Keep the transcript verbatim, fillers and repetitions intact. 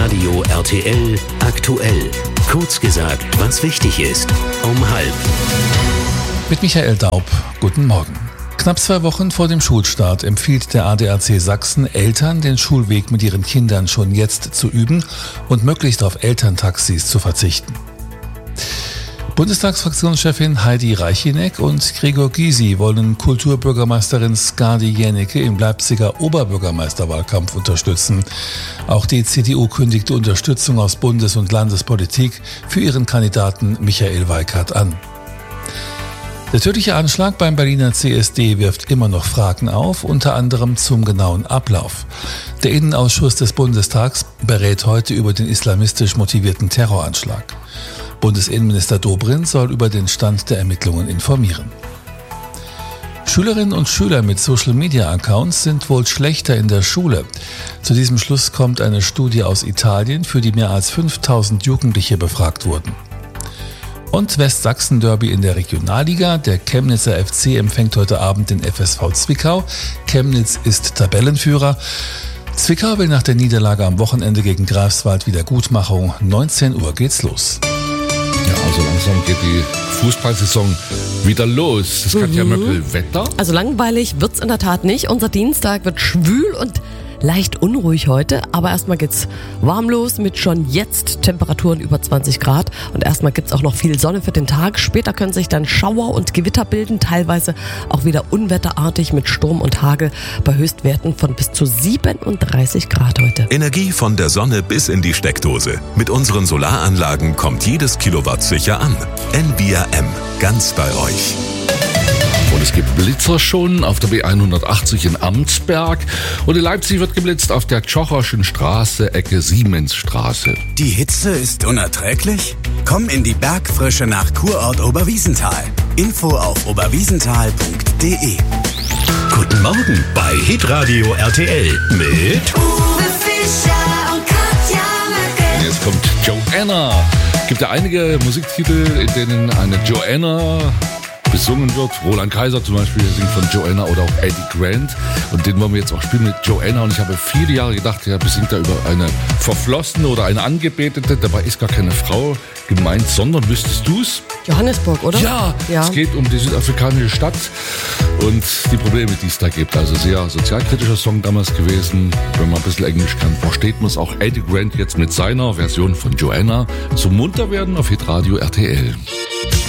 Hitradio R T L aktuell. Kurz gesagt, was wichtig ist. Um halb. Mit Michael Daub. Guten Morgen. Knapp zwei Wochen vor dem Schulstart empfiehlt der A D A C Sachsen Eltern, den Schulweg mit ihren Kindern schon jetzt zu üben und möglichst auf Elterntaxis zu verzichten. Bundestagsfraktionschefin Heidi Reichineck und Gregor Gysi wollen Kulturbürgermeisterin Skadi Jennecke im Leipziger Oberbürgermeisterwahlkampf unterstützen. Auch die C D U kündigte Unterstützung aus Bundes- und Landespolitik für ihren Kandidaten Michael Weikart an. Der tödliche Anschlag beim Berliner C S D wirft immer noch Fragen auf, unter anderem zum genauen Ablauf. Der Innenausschuss des Bundestags berät heute über den islamistisch motivierten Terroranschlag. Bundesinnenminister Dobrindt soll über den Stand der Ermittlungen informieren. Schülerinnen und Schüler mit Social-Media-Accounts sind wohl schlechter in der Schule. Zu diesem Schluss kommt eine Studie aus Italien, für die mehr als fünftausend Jugendliche befragt wurden. Und Westsachsen-Derby in der Regionalliga. Der Chemnitzer F C empfängt heute Abend den F S V Zwickau. Chemnitz ist Tabellenführer. Zwickau will nach der Niederlage am Wochenende gegen Greifswald Wiedergutmachung. neunzehn Uhr geht's los. Ja, also langsam geht die Fußballsaison wieder los. Das kann mhm. ja Möckel Wetter. Also langweilig wird's in der Tat nicht. Unser Dienstag wird schwül und leicht unruhig heute, aber erstmal geht's warm los mit schon jetzt Temperaturen über zwanzig Grad und erstmal gibt's auch noch viel Sonne für den Tag. Später können sich dann Schauer und Gewitter bilden, teilweise auch wieder unwetterartig mit Sturm und Hagel bei Höchstwerten von bis zu siebenunddreißig Grad heute. Energie von der Sonne bis in die Steckdose. Mit unseren Solaranlagen kommt jedes Kilowatt sicher an. N B R M, ganz bei euch. Und es gibt Blitzer schon auf der B hundertachtzig in Amtsberg. Und in Leipzig wird geblitzt auf der Tschocherschen Straße, Ecke Siemensstraße. Die Hitze ist unerträglich? Komm in die Bergfrische nach Kurort Oberwiesenthal. Info auf oberwiesenthal punkt de. Guten Morgen bei Hitradio R T L mit Uwe Fischer und Katja Möckel. Und jetzt kommt Joanna. Es gibt ja einige Musiktitel, in denen eine Joanna besungen wird. Roland Kaiser zum Beispiel singt von Joanna oder auch Eddie Grant. Und den wollen wir jetzt auch spielen mit Joanna. Und ich habe viele Jahre gedacht, er besingt da über eine Verflossene oder eine Angebetete. Dabei ist gar keine Frau gemeint, sondern wüsstest du's? Johannesburg, oder? Ja, ja, es geht um die südafrikanische Stadt und die Probleme, die es da gibt. Also sehr sozialkritischer Song damals gewesen. Wenn man ein bisschen Englisch kann, versteht man es auch. Eddie Grant jetzt mit seiner Version von Joanna. Zum Munterwerden auf Hitradio R T L.